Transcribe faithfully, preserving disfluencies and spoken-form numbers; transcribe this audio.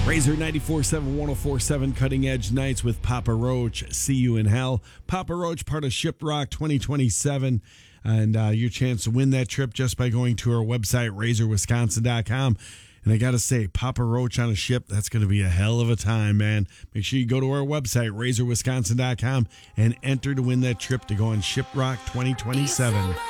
Razor ninety-four point seven, one oh four point seven Cutting Edge Nights with Papa Roach. See you in hell. Papa Roach, part of Shiprock twenty twenty-seven. And uh, your chance to win that trip just by going to our website, razor wisconsin dot com. And I got to say, Papa Roach on a ship, that's going to be a hell of a time, man. Make sure you go to our website, razor wisconsin dot com, and enter to win that trip to go on Shiprock twenty twenty-seven.